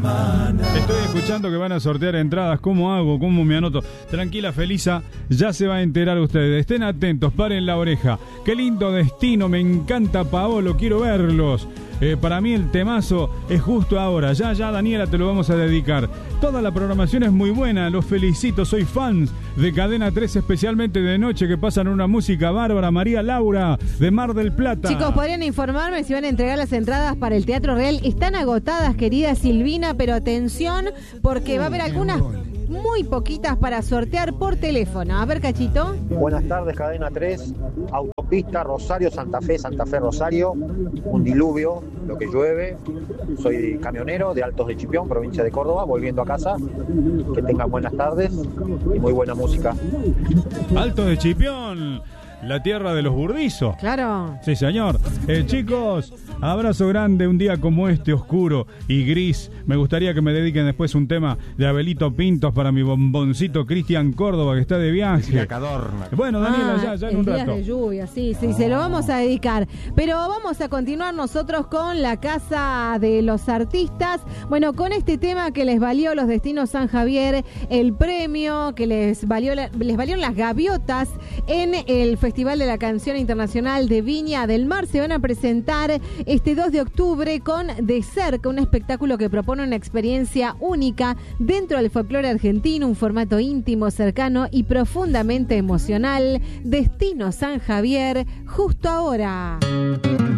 Estoy escuchando que van a sortear entradas. ¿Cómo hago? ¿Cómo me anoto? Tranquila, Felisa, ya se va a enterar ustedes. Estén atentos, paren la oreja. Qué lindo destino, me encanta Paolo, quiero verlos. Para mí el temazo es justo ahora. Ya, Daniela, te lo vamos a dedicar. Toda la programación es muy buena, los felicito, soy fans de Cadena 3, especialmente de noche, que pasan una música bárbara. María Laura, de Mar del Plata. Chicos, ¿podrían informarme si van a entregar las entradas para el Teatro Real? Están agotadas, querida Silvina, pero atención, porque va a haber algunas muy poquitas para sortear por teléfono. A ver, Cachito. Buenas tardes, Cadena 3, autopista Rosario, Santa Fe, Rosario, un diluvio, lo que llueve. Soy camionero de Altos de Chipión, provincia de Córdoba, volviendo a casa. Que tengan buenas tardes y muy buena música. Altos de Chipión, la tierra de los burdizos. Claro. Sí, señor. Chicos, abrazo grande, un día como este, oscuro y gris. Me gustaría que me dediquen después un tema de Abelito Pintos para mi bomboncito Cristian Córdoba, que está de viaje. Bueno, Daniela, ya en un rato. Días de lluvia, sí, se lo vamos a dedicar. Pero vamos a continuar nosotros con la Casa de los Artistas. Bueno, con este tema que les valió los Destinos San Javier, el premio que les valieron las gaviotas en el Festival de la Canción Internacional de Viña del Mar. Se van a presentar este 2 de octubre con De Cerca, un espectáculo que propone una experiencia única dentro del folclore argentino, un formato íntimo, cercano y profundamente emocional. Destino San Javier, justo ahora.